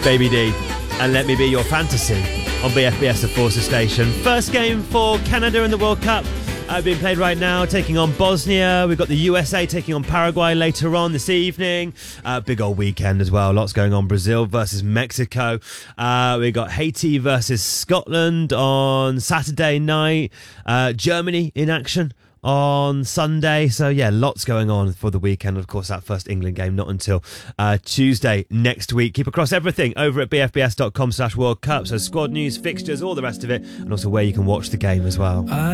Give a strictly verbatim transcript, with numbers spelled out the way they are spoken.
Baby D, and Let Me Be Your Fantasy on B F B S, the Forces Station. First game for Canada in the World Cup uh, being played right now, taking on Bosnia. We've got the U S A taking on Paraguay later on this evening. Uh, big old weekend as well. Lots going on. Brazil versus Mexico. Uh, we got Haiti versus Scotland on Saturday night. Uh, Germany in action on Sunday. So yeah, lots going on for the weekend. Of course, that first England game not until uh, Tuesday next week. Keep across everything over at bfbs.com slash World Cup. So squad news, fixtures, all the rest of it, and also where you can watch the game as well.